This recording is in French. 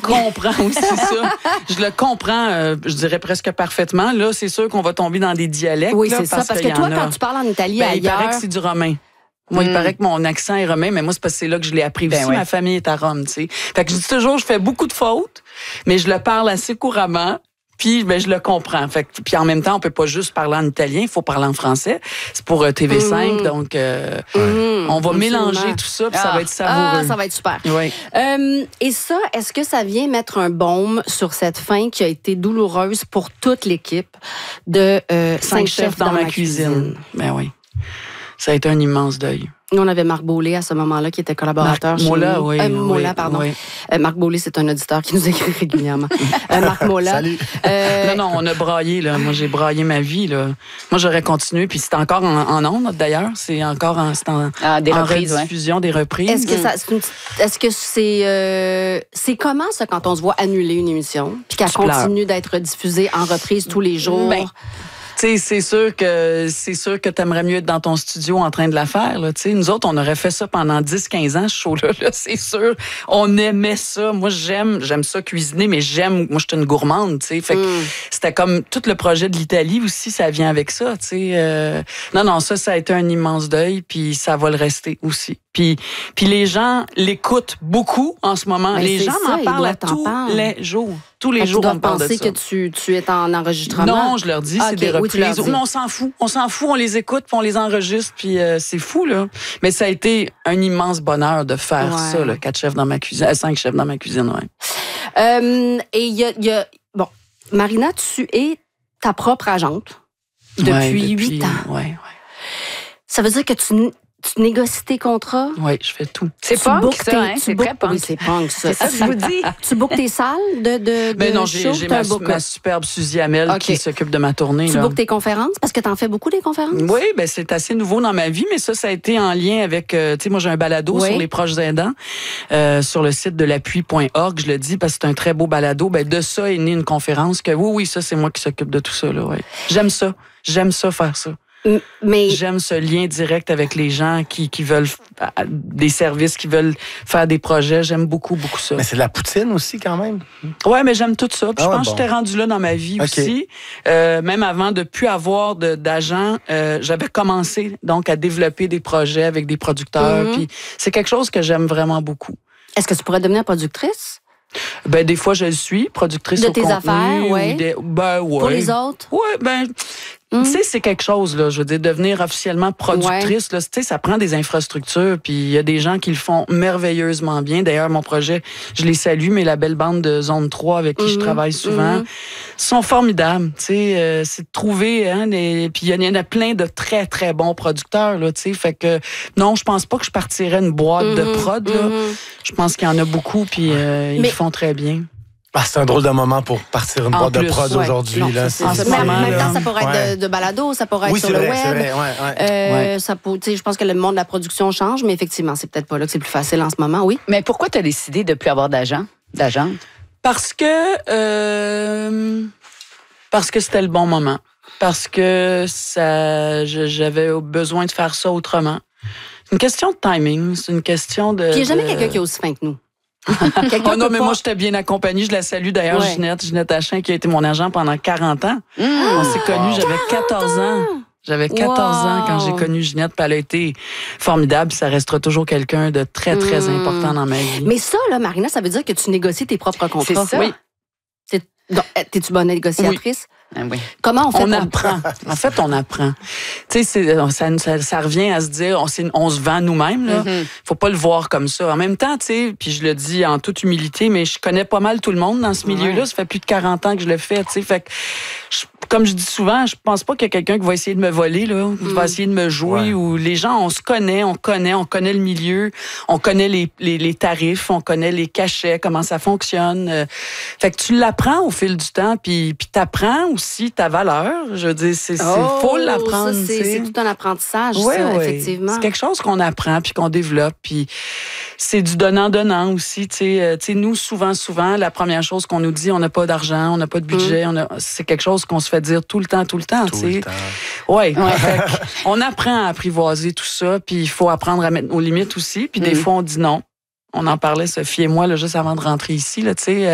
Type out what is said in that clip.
comprends aussi ça. Je le comprends, je dirais presque parfaitement. Là, c'est sûr qu'on va tomber dans des dialectes. Oui, là, c'est ça. Parce que toi, quand tu parles en Italie, ailleurs... il paraît que c'est du romain. Moi, il paraît que mon accent est romain, mais moi, c'est parce que c'est là que je l'ai appris aussi. Ma famille est à Rome, tu sais. Fait que je dis toujours, je fais beaucoup de fautes, mais je le parle assez couramment. Puis, je le comprends. Fait que, puis en même temps, on peut pas juste parler en italien, il faut parler en français. C'est pour TV5, donc on va mélanger tout ça, puis ça va être savoureux. Ça va être super. Oui. Et ça, est-ce que ça vient mettre un baume sur cette fin qui a été douloureuse pour toute l'équipe de 5 chefs dans ma cuisine? Ben oui. Ça a été un immense deuil. Nous, on avait Marc Beaulé à ce moment-là, qui était collaborateur chez Mola, nous. oui. Mola, pardon. Oui. Marc Beaulé, c'est un auditeur qui nous écrit régulièrement. Marc Mola. Salut. Non, on a braillé, là. Moi, j'ai braillé ma vie, là. Moi, j'aurais continué, puis c'est encore en ondes, d'ailleurs. C'est encore en des reprises, rediffusion, des reprises. Est-ce que c'est comment, ça, quand on se voit annuler une émission, puis qu'elle continue d'être diffusée en reprise tous les jours? Tu sais, c'est sûr que t'aimerais mieux être dans ton studio en train de la faire, là. Tu sais, nous autres, on aurait fait ça pendant 10-15 ans, ce show-là, là, c'est sûr. On aimait ça. Moi, j'aime ça cuisiner, mais moi, je suis une gourmande, tu sais. Fait que c'était comme tout le projet de l'Italie aussi, ça vient avec ça, tu sais. Non, ça a été un immense deuil, puis ça va le rester aussi. Puis les gens l'écoutent beaucoup en ce moment. Les gens m'en parlent les jours. Tous les jours, on parle de ça. Ils doivent penser que tu es en enregistrement. Non, je leur dis, c'est des reprises. Mais on s'en fout. On s'en fout, on les écoute, puis on les enregistre, puis c'est fou, là. Mais ça a été un immense bonheur de faire ça, là, 5 chefs dans ma cuisine, ouais. Et il y a... Bon, Marina, tu es ta propre agente depuis 8 ans. Oui. Ça veut dire que tu négocies tes contrats? Oui, je fais tout. C'est punk, ça, hein? C'est très punk. Oui, c'est punk, ça. C'est ça que je vous dis. Tu bookes tes salles de non, show? j'ai ma superbe Suzy Hamel qui s'occupe de ma tournée. Tu bookes tes conférences? Parce que tu en fais beaucoup, des conférences? Oui, c'est assez nouveau dans ma vie, mais ça a été en lien avec... tu sais, moi, j'ai un balado sur les proches aidants sur le site de l'appui.org. Je le dis parce que c'est un très beau balado. De ça est née une conférence que oui, ça, c'est moi qui s'occupe de tout ça, là, ouais. J'aime ça, faire ça. Mais j'aime ce lien direct avec les gens qui veulent des services, qui veulent faire des projets. J'aime beaucoup ça. Mais c'est de la poutine aussi, quand même. Ouais, mais j'aime tout ça. Puis je pense que j'étais rendue là dans ma vie aussi. Même avant de plus avoir d'agent, j'avais commencé donc à développer des projets avec des producteurs. Puis c'est quelque chose que j'aime vraiment beaucoup. Est-ce que tu pourrais devenir productrice? Des fois, je le suis, productrice de au tes contenu. Affaires, oui. Ouais. Pour les autres? Ouais, tu sais, c'est quelque chose, là. Je veux dire, devenir officiellement productrice, là, tu sais, ça prend des infrastructures, puis il y a des gens qui le font merveilleusement bien. D'ailleurs, mon projet, je les salue, mais la belle bande de Zone 3 avec qui je travaille souvent, sont formidables. Tu sais, c'est de trouver, puis il y en a plein de très, très bons producteurs, là, tu sais. Fait que, non, je pense pas que je partirais une boîte de prod, là. Je pense qu'il y en a beaucoup, puis ils le font très bien. C'est un drôle de moment pour partir une boîte de prod aujourd'hui. Non, là. Mais en même temps, ça pourrait être de balado, ça pourrait être sur le web. Ça peut, je pense que le monde de la production change, mais effectivement, c'est peut-être pas là que c'est plus facile en ce moment, oui. Mais pourquoi tu as décidé de ne plus avoir d'agente? Parce que c'était le bon moment. Parce que j'avais besoin de faire ça autrement. C'est une question de timing, c'est une question de... Puis il n'y a jamais quelqu'un qui est aussi fin que nous. Non, mais moi, j'étais bien accompagnée. Je la salue d'ailleurs, Ginette Achin, qui a été mon agent pendant 40 ans. On s'est connus, j'avais 14 ans. J'avais 14 ans quand j'ai connu Ginette, puis elle a été formidable. Ça restera toujours quelqu'un de très, très important dans ma vie. Mais ça, là, Marina, ça veut dire que tu négocies tes propres contrats. C'est ça? Oui. T'es-tu bonne négociatrice? Oui. Comment on fait? On apprend. En fait, on apprend. Tu sais, ça revient à se dire, on se vend nous-mêmes, là. Faut pas le voir comme ça. En même temps, tu sais, puis je le dis en toute humilité, mais je connais pas mal tout le monde dans ce milieu-là. Ça fait plus de 40 ans que je le fais, tu sais. Fait que, comme je dis souvent, je pense pas qu'il y a quelqu'un qui va essayer de me voler, là, qui va essayer de me jouer, ou les gens, on se connaît, on connaît le milieu, on connaît les tarifs, on connaît les cachets, comment ça fonctionne. Fait que tu l'apprends au fil du temps, puis t'apprends aussi ta valeur. Je veux dire, faut l'apprendre. C'est tout un apprentissage, effectivement. C'est quelque chose qu'on apprend puis qu'on développe, puis c'est du donnant-donnant aussi. Tu sais, nous, souvent, la première chose qu'on nous dit, on n'a pas d'argent, on n'a pas de budget, c'est quelque chose qu'on se fait dire tout le temps. Tout le temps. Oui. On apprend à apprivoiser tout ça, puis il faut apprendre à mettre nos limites aussi, puis des fois, on dit non. On en parlait, Sophie et moi, là, juste avant de rentrer ici, là, tu sais.